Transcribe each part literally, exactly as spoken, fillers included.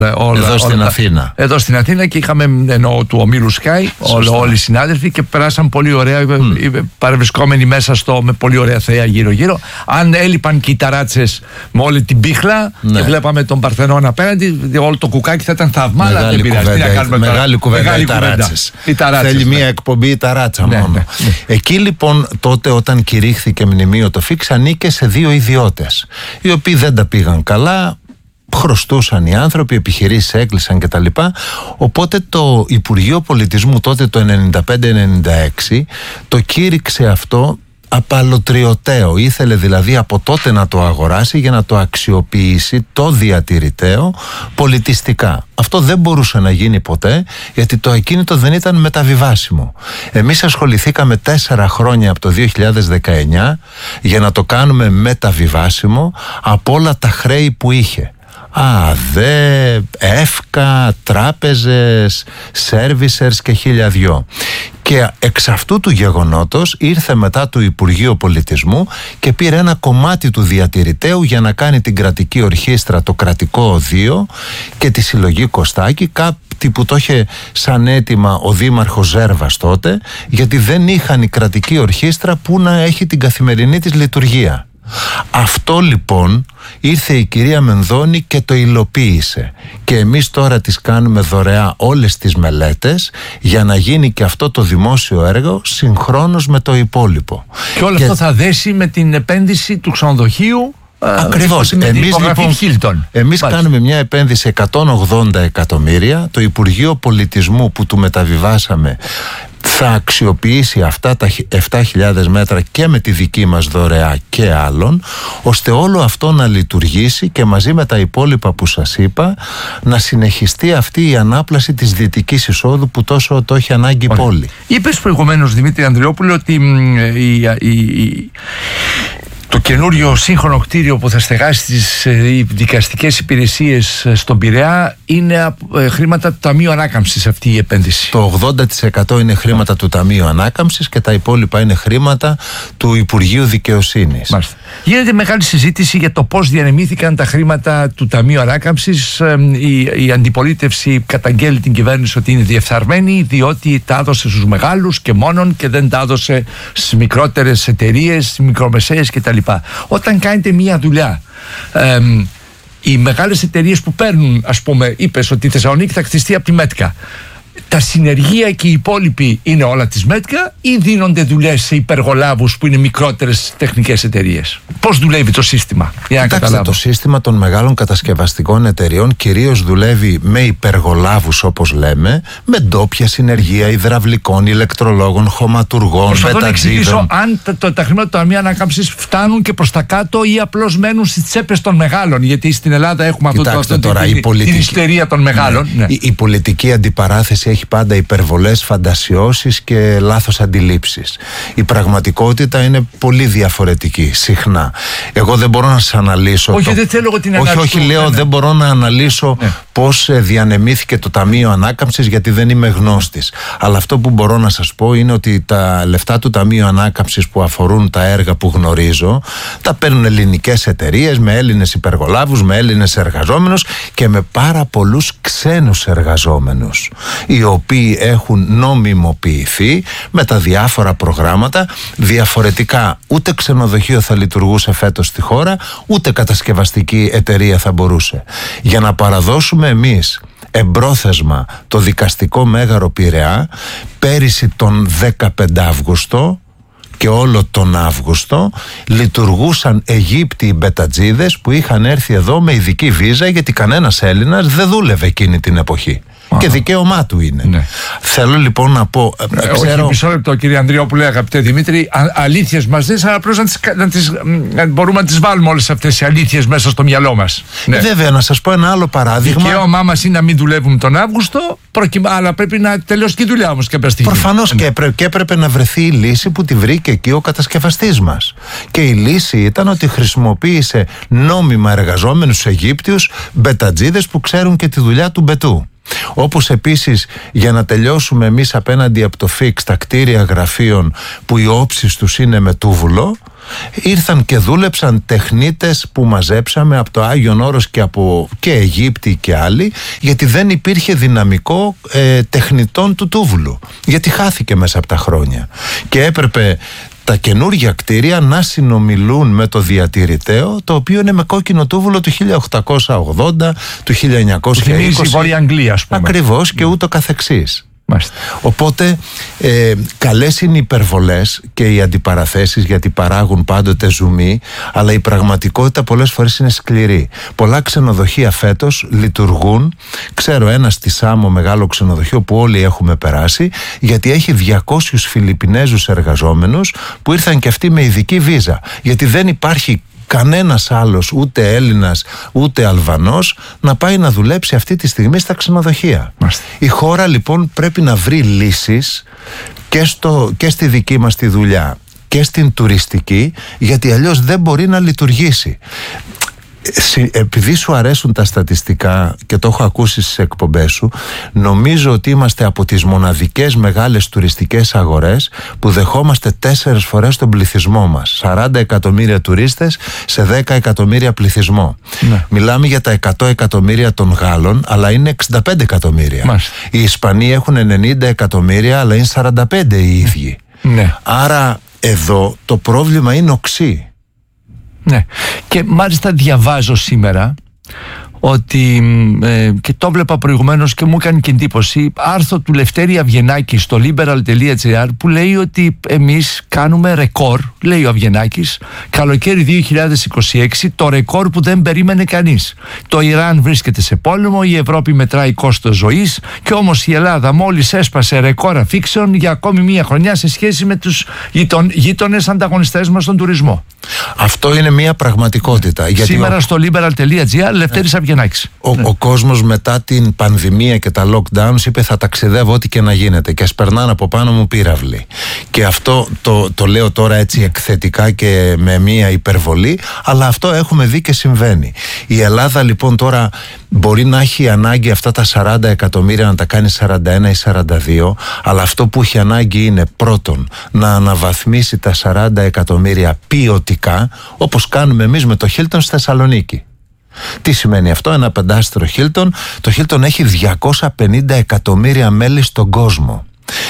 Όλα, εδώ στην όλα, Αθήνα. Εδώ στην Αθήνα και είχαμε, εννοώ, του ομίλου Sky, όλοι οι συνάδελφοι και περάσαν πολύ ωραία, mm. παρευρισκόμενοι μέσα στο, με πολύ ωραία θέα γύρω-γύρω. Αν έλειπαν και οι ταράτσες με όλη την πίχλα, ναι, και βλέπαμε τον Παρθενώνα απέναντι, όλο το κουκάκι θα ήταν θαύμα. Μεγάλη δεν πειράζει, κουβέντα, να μεγάλη κουβέντα οι ταράτσες. Θέλει ναι. μια εκπομπή η ταράτσα ναι, μόνο. Ναι, ναι. Εκεί λοιπόν τότε όταν κηρύχθηκε μνημείο το Φίξ, ανήκε σε δύο ιδιώτες, οι οποίοι δεν τα πήγαν καλά. Χρωστούσαν οι άνθρωποι, επιχειρήσεις έκλεισαν κτλ. Οπότε το Υπουργείο Πολιτισμού τότε το ενενήντα πέντε ενενήντα έξι το κήρυξε αυτό απαλωτριωτέο. Ήθελε δηλαδή από τότε να το αγοράσει για να το αξιοποιήσει το διατηρητέο πολιτιστικά. Αυτό δεν μπορούσε να γίνει ποτέ, γιατί το ακίνητο δεν ήταν μεταβιβάσιμο. Εμείς ασχοληθήκαμε τέσσερα χρόνια από το δύο χιλιάδες δεκαεννιά για να το κάνουμε μεταβιβάσιμο από όλα τα χρέη που είχε. ΑΔΕ, ΕΦΚΑ, τράπεζες, σέρβισερς και χίλια δυο. Και εξ αυτού του γεγονότος ήρθε μετά το Υπουργείο Πολιτισμού και πήρε ένα κομμάτι του διατηρητέου για να κάνει την κρατική ορχήστρα, το κρατικό οδείο και τη συλλογή Κωστάκη, κάτι που το είχε σαν αίτημα ο Δήμαρχος Ζέρβας τότε, γιατί δεν είχαν η κρατική ορχήστρα που να έχει την καθημερινή της λειτουργία. Αυτό λοιπόν ήρθε η κυρία Μενδώνη και το υλοποίησε, και εμείς τώρα τις κάνουμε δωρεά όλες τις μελέτες για να γίνει και αυτό το δημόσιο έργο συγχρόνως με το υπόλοιπο. Και όλο και... αυτό θα δέσει με την επένδυση του ξενοδοχείου. Ακριβώς. Εμείς, λοιπόν, εμείς κάνουμε μια επένδυση εκατόν ογδόντα εκατομμύρια. Το Υπουργείο Πολιτισμού που του μεταβιβάσαμε θα αξιοποιήσει αυτά τα επτά χιλιάδες μέτρα και με τη δική μας δωρεά και άλλων, ώστε όλο αυτό να λειτουργήσει και μαζί με τα υπόλοιπα που σας είπα να συνεχιστεί αυτή η ανάπλαση της δυτικής εισόδου που τόσο το έχει ανάγκη η πόλη. Είπες προηγουμένως, Δημήτρη Ανδριόπουλο, ότι η, η, η, το καινούριο σύγχρονο κτίριο που θα στεγάσει τις ε, δικαστικές υπηρεσίες στον Πειραιά είναι ε, χρήματα του Ταμείου Ανάκαμψης αυτή η επένδυση. Το ογδόντα τοις εκατό είναι χρήματα yeah. του Ταμείου Ανάκαμψης και τα υπόλοιπα είναι χρήματα του Υπουργείου Δικαιοσύνης. Μάλιστα. Γίνεται μεγάλη συζήτηση για το πώς διανεμήθηκαν τα χρήματα του Ταμείου Ανάκαμψης. Ε, η, η αντιπολίτευση καταγγέλει την κυβέρνηση ότι είναι διεφθαρμένη, διότι τα έδωσε στους μεγάλους και μόνον και δεν τα έδωσε στις μικρότερες εταιρείες, στις μικρομεσαίες κτλ. Όταν κάνετε μία δουλειά, ε, οι μεγάλες εταιρείες που παίρνουν, ας πούμε, είπες ότι η Θεσσαλονίκη θα κτιστεί από τη ΜΕΤΚΑ, τα συνεργεία και οι υπόλοιποι είναι όλα της ΜΕΤΚΑ ή δίνονται δουλειές σε υπεργολάβους που είναι μικρότερες τεχνικές εταιρείες? Πώς δουλεύει το σύστημα? Για να Κοιτάξτε, το σύστημα των μεγάλων κατασκευαστικών εταιρεών κυρίως δουλεύει με υπεργολάβους, όπως λέμε, με ντόπια συνεργεία υδραυλικών, ηλεκτρολόγων, χωματουργών, μετατζίδων. Προσπαθώ να εξηγήσω αν τα, το, τα χρήματα του Ταμείου Ανάκαμψης φτάνουν και προς τα κάτω ή απλώς μένουν στις τσέπες των μεγάλων. Γιατί στην Ελλάδα έχουμε αυτό το, αυτό, τώρα, την, η πολιτική, την ιστερία των μεγάλων. Ναι, ναι. Η, η πολιτική αντιπαράθεση έχει πάντα υπερβολές, φαντασιώσεις και λάθος αντιλήψεις. Η πραγματικότητα είναι πολύ διαφορετική συχνά. Εγώ δεν μπορώ να σας αναλύσω. Όχι, το... δεν θέλω την όχι, όχι, λέω, ναι, ναι. δεν μπορώ να αναλύσω ναι. πώς διανεμήθηκε το Ταμείο Ανάκαμψης, γιατί δεν είμαι γνώστης. Αλλά αυτό που μπορώ να σας πω είναι ότι τα λεφτά του Ταμείου Ανάκαμψης που αφορούν τα έργα που γνωρίζω, τα παίρνουν ελληνικές εταιρείες με Έλληνες υπεργολάβους, με Έλληνες εργαζόμενους και με πάρα πολλούς ξένους εργαζόμενους, οι οποίοι έχουν νομιμοποιηθεί με τα διάφορα προγράμματα. Διαφορετικά ούτε ξενοδοχείο θα λειτουργούσε φέτος στη χώρα, ούτε κατασκευαστική εταιρεία θα μπορούσε. Για να παραδώσουμε εμείς εμπρόθεσμα το δικαστικό μέγαρο Πειραιά, πέρυσι τον δεκαπέντε Αύγουστο και όλο τον Αύγουστο λειτουργούσαν Αιγύπτιοι μπετατζίδες που είχαν έρθει εδώ με ειδική βίζα, γιατί κανένας Έλληνας δεν δούλευε εκείνη την εποχή. Και δικαίωμά του είναι. Ναι. Θέλω λοιπόν να πω. Ε, ξέρω... Όχι, μισό λεπτό, κύριε Ανδριόπουλε, αγαπητέ Δημήτρη. αλήθειες μας δεις, αλλά απλώς να τις, να τις, να μπορούμε να τις βάλουμε όλες αυτές οι αλήθειες μέσα στο μυαλό μας. Ναι. Ε, βέβαια, να σας πω ένα άλλο παράδειγμα. Δικαίωμά μας είναι να μην δουλεύουμε τον Αύγουστο, προκυμα... αλλά πρέπει να τελειώσει και η δουλειά όμως κάποια στιγμή. Προφανώς, ναι. και, έπρεπε, και έπρεπε να βρεθεί η λύση που τη βρήκε εκεί ο κατασκευαστής μας. Και η λύση ήταν ότι χρησιμοποίησε νόμιμα εργαζόμενους Αιγύπτιους μπετατζίδες που ξέρουν και τη δουλειά του μπετού. Όπως επίσης, για να τελειώσουμε εμείς απέναντι από το ΦΙΚ τα κτίρια γραφείων που οι όψεις τους είναι με τούβουλο, ήρθαν και δούλεψαν τεχνίτες που μαζέψαμε από το Άγιον Όρος και από και Αιγύπτιοι και άλλοι, γιατί δεν υπήρχε δυναμικό ε, τεχνητών του τούβουλου, γιατί χάθηκε μέσα από τα χρόνια και έπρεπε τα καινούργια κτίρια να συνομιλούν με το διατηρηταίο, το οποίο είναι με κόκκινο τούβουλο του χίλια οκτακόσια ογδόντα, του χίλια εννιακόσια είκοσι. Θυμίζει η Βόρεια Αγγλία, ας πούμε. Ακριβώς, και ούτω καθεξής. Μάλιστα. Οπότε ε, καλές είναι οι υπερβολές και οι αντιπαραθέσεις, γιατί παράγουν πάντοτε ζουμί, αλλά η πραγματικότητα πολλές φορές είναι σκληρή. Πολλά ξενοδοχεία φέτος λειτουργούν. Ξέρω ένα στη Σάμο, μεγάλο ξενοδοχείο που όλοι έχουμε περάσει, γιατί έχει διακόσιους Φιλιππινέζους εργαζόμενους που ήρθαν και αυτοί με ειδική βίζα, γιατί δεν υπάρχει κανένας άλλος, ούτε Έλληνας ούτε Αλβανός, να πάει να δουλέψει αυτή τη στιγμή στα ξενοδοχεία. Μάλιστα. Η χώρα λοιπόν πρέπει να βρει λύσεις και, στο, και στη δική μας τη δουλειά και στην τουριστική, γιατί αλλιώς δεν μπορεί να λειτουργήσει. Επειδή σου αρέσουν τα στατιστικά και το έχω ακούσει στις εκπομπές σου, νομίζω ότι είμαστε από τις μοναδικές μεγάλες τουριστικές αγορές που δεχόμαστε τέσσερις φορές τον πληθυσμό μας. σαράντα εκατομμύρια τουρίστες σε δέκα εκατομμύρια πληθυσμό. Ναι. Μιλάμε για τα εκατό εκατομμύρια των Γάλλων, αλλά είναι εξήντα πέντε εκατομμύρια. Μάλιστα. Οι Ισπανοί έχουν ενενήντα εκατομμύρια, αλλά είναι σαράντα πέντε οι ίδιοι. Ναι. Άρα εδώ το πρόβλημα είναι οξύ. Ναι, και μάλιστα διαβάζω σήμερα ότι ε, και το βλέπα προηγουμένως και μου έκανε και εντύπωση, άρθρο του Λευτέρη Αυγενάκη στο liberal τελεία gr που λέει ότι εμείς κάνουμε ρεκόρ, λέει ο Αυγενάκης, καλοκαίρι δύο χιλιάδες είκοσι έξι, το ρεκόρ που δεν περίμενε κανείς. Το Ιράν βρίσκεται σε πόλεμο, η Ευρώπη μετράει κόστος ζωής, και όμως η Ελλάδα μόλις έσπασε ρεκόρ αφήξεων για ακόμη μία χρονιά σε σχέση με τους γείτονες ανταγωνιστές μας στον τουρισμό. Αυτό είναι μια πραγματικότητα. Γιατί σήμερα ο... στο liberal τελεία gr Λευτέρης Αυγενάκης. Ο, ναι. ο κόσμος μετά την πανδημία και τα lockdowns είπε θα ταξιδεύω ό,τι και να γίνεται, και ας περνάνε από πάνω μου πύραυλοι. Και αυτό το, το λέω τώρα έτσι εκθετικά και με μια υπερβολή, αλλά αυτό έχουμε δει και συμβαίνει. Η Ελλάδα λοιπόν τώρα μπορεί να έχει ανάγκη αυτά τα σαράντα εκατομμύρια να τα κάνει σαράντα ένα ή σαράντα δύο, αλλά αυτό που έχει ανάγκη είναι πρώτον να αναβαθμίσει τα σαράντα εκατομμύρια ποιοτικά, όπως κάνουμε εμείς με το Hilton στη Θεσσαλονίκη. Τι σημαίνει αυτό? Ένα πεντάστερο Hilton. Το Hilton έχει διακόσια πενήντα εκατομμύρια μέλη στον κόσμο.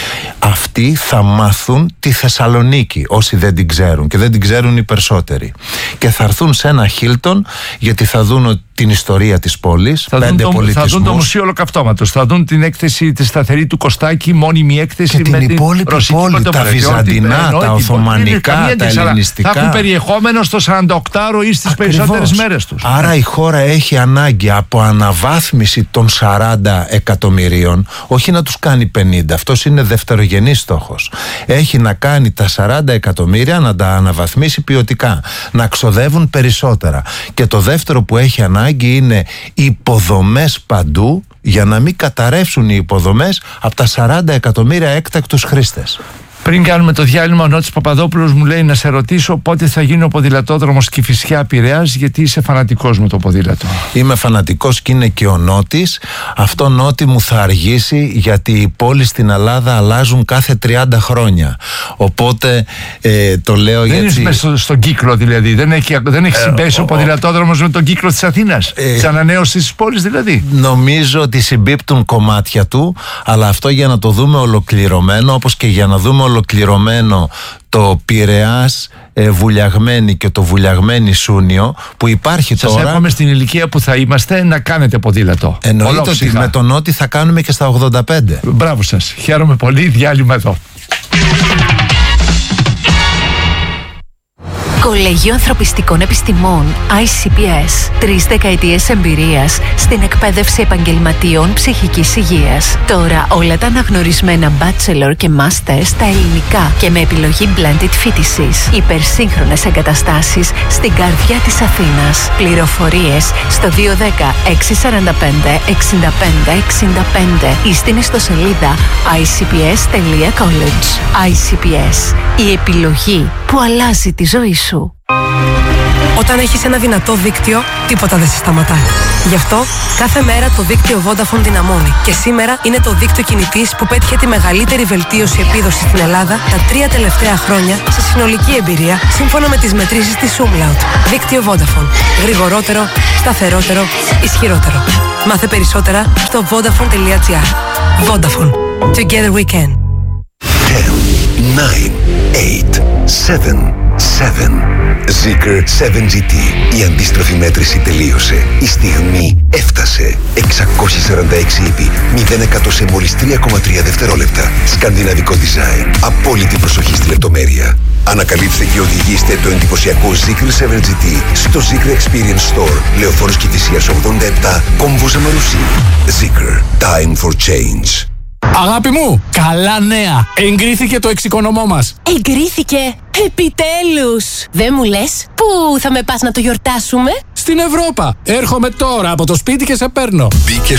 Αυτοί θα μάθουν τη Θεσσαλονίκη, όσοι δεν την ξέρουν, και δεν την ξέρουν οι περισσότεροι, και θα έρθουν σε ένα Hilton γιατί θα δουν την ιστορία της πόλης, θα πέντε δουν το, θα δουν το Μουσείο Ολοκαυτώματος, θα δουν την έκθεση τη σταθερή του Κωστάκη, μόνιμη έκθεση και με την υπόλοιπη πόλη, τα βυζαντινά, τα οθωμανικά, τα ελληνιστικά. Θα έχουν περιεχόμενο στο σαρανταοκτάρο ή στις περισσότερες μέρες τους. Άρα η χώρα έχει ανάγκη από αναβάθμιση των σαράντα εκατομμυρίων, όχι να τους κάνει πενήντα, αυτός είναι δευτερογενής στόχος. Έχει να κάνει τα σαράντα εκατομμύρια να τα αναβαθμίσει ποιοτικά, να ξοδεύουν περισσότερα. Και το δεύτερο που έχει ανάγκη είναι υποδομές παντού, για να μην καταρρεύσουν οι υποδομές από τα σαράντα εκατομμύρια έκτακτους χρήστες. Πριν κάνουμε το διάλειμμα, ο Νότης Παπαδόπουλος μου λέει να σε ρωτήσω πότε θα γίνει ο ποδηλατόδρομος Κηφισιά Πειραιάς, γιατί είσαι φανατικός με το ποδήλατο. Είμαι φανατικός και είναι και ο Νότης. Αυτό, Νότη μου, θα αργήσει, γιατί οι πόλεις στην Ελλάδα αλλάζουν κάθε τριάντα χρόνια. Οπότε ε, το λέω δεν γιατί... Δεν είσαι μέσα στον κύκλο δηλαδή, δεν έχει, δεν έχει συμπέσει ε, ο, ο ποδηλατόδρομος με τον κύκλο της Αθήνας, ε, της ανανέωσης της πόλης δηλαδή. Νομίζω ότι συμπίπτουν κομμάτια του, αλλά αυτό για να το δούμε ολοκληρωμένο, όπως και για να δούμε ολοκληρωμένο το Πειραιάς ε, Βουλιαγμένη και το Βουλιαγμένη Σούνιο που υπάρχει σας τώρα. Σας εύχομαι στην ηλικία που θα είμαστε να κάνετε ποδήλατο. Εννοείται ότι με τον Νότι θα κάνουμε και στα ογδόντα πέντε. Μπράβο σας, χαίρομαι πολύ. Διάλειμμα εδώ. Κολέγιο Ανθρωπιστικών Επιστημών άι σι πι ες. Τρεις δεκαετίες εμπειρίας στην εκπαίδευση επαγγελματιών ψυχικής υγείας. Τώρα όλα τα αναγνωρισμένα bachelor και master στα ελληνικά και με επιλογή blended φοιτησης. Υπερσύγχρονες εγκαταστάσεις στην καρδιά της Αθήνας. Πληροφορίες στο δύο ένα μηδέν έξι τέσσερα πέντε έξι πέντε έξι πέντε ή στην ιστοσελίδα άι σι πι ες τελεία college. άι σι πι ες. Η επιλογή που αλλάζει τη ζωή σου. Όταν έχεις ένα δυνατό δίκτυο, τίποτα δεν σε σταματά. Γι' αυτό, κάθε μέρα το δίκτυο Vodafone δυναμώνει. Και σήμερα είναι το δίκτυο κινητής που πέτυχε τη μεγαλύτερη βελτίωση επίδοση στην Ελλάδα τα τρία τελευταία χρόνια σε συνολική εμπειρία, σύμφωνα με τις μετρήσεις της Umlaut. Δίκτυο Vodafone. Γρηγορότερο, σταθερότερο, ισχυρότερο. Μάθε περισσότερα στο vodafone.gr. Vodafone. Together we can. ten, nine, eight, seven, seven. Zeekr σέβεν τζι τι. Η αντίστροφη μέτρηση τελείωσε. Η στιγμή έφτασε. εξακόσια σαράντα έξι ύπη, μηδέν εκατό σε μόλις τρία κόμμα τρία δευτερόλεπτα. Σκανδιναβικό design. Απόλυτη προσοχή στη λεπτομέρεια. Ανακαλύψτε και οδηγήστε το εντυπωσιακό Zeekr σέβεν τζι τι στο Zeekr Experience Store, Λεωφόρος Κηφισίας ογδόντα επτά, Κόμβος Αμαρουσί. Zeekr. Time for change. Αγάπη μου, καλά νέα! Εγκρίθηκε το εξοικονομώ μας. Εγκρίθηκε! Επιτέλους! Δεν μου λες, πού θα με πας να το γιορτάσουμε? Στην Ευρώπα. Έρχομαι τώρα από το σπίτι και σε παίρνω. Μπήκε